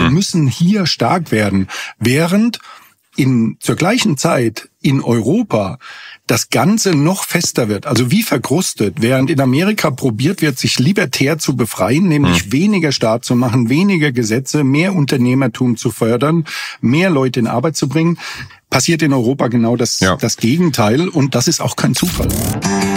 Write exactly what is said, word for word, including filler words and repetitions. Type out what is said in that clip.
Wir müssen hier stark werden, während in zur gleichen Zeit in Europa das Ganze noch fester wird, also wie verkrustet, während in Amerika probiert wird, sich libertär zu befreien, nämlich hm. weniger Staat zu machen, weniger Gesetze, mehr Unternehmertum zu fördern, mehr Leute in Arbeit zu bringen, passiert in Europa genau das, ja. das Gegenteil, und das ist auch kein Zufall.